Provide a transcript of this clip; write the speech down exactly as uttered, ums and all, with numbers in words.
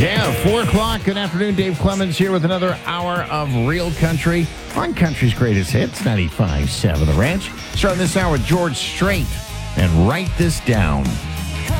Yeah, four o'clock. Good afternoon. Dave Clemens here with another hour of Real Country on Country's Greatest Hits, ninety-five point seven The Ranch. Starting this hour with George Strait and Write This Down.